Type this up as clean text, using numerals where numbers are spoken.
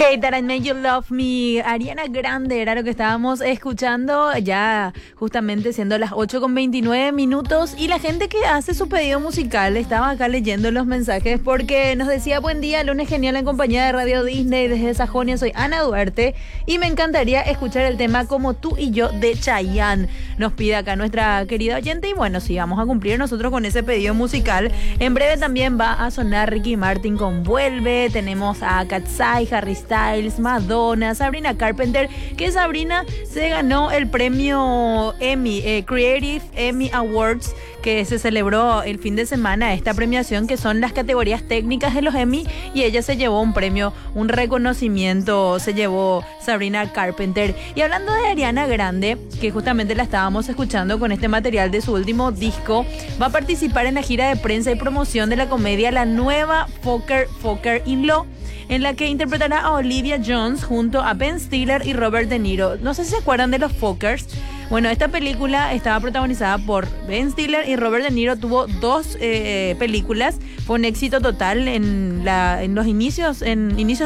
Hate That I Made You Love Me, Ariana Grande era lo que estábamos escuchando, ya justamente siendo las 8:29 y la gente que hace su pedido musical estaba acá leyendo los mensajes porque nos decía: buen día, lunes genial en compañía de Radio Disney desde Sajonia, soy Ana Duarte y me encantaría escuchar el tema Como tú y yo de Chayanne, nos pide acá nuestra querida oyente. Y bueno, sí, vamos a cumplir nosotros con ese pedido musical. En breve también va a sonar Ricky Martin con Vuelve, tenemos a Katsai, Harry Styles, Madonna, Sabrina Carpenter, que Sabrina se ganó el premio Emmy, Creative Emmy Awards, que se celebró el fin de semana, esta premiación que son las categorías técnicas de los Emmy, y ella se llevó un premio, un reconocimiento, se llevó Sabrina Carpenter. Y hablando de Ariana Grande, que justamente la estábamos escuchando con este material de su último disco, va a participar en la gira de prensa y promoción de la comedia La Nueva Focker in Law, en la que interpretará a Olivia Jones junto a Ben Stiller y Robert De Niro. No sé si se acuerdan de los Fockers. Bueno, esta película estaba protagonizada por Ben Stiller y Robert De Niro. Tuvo dos películas. Fue un éxito total en los inicios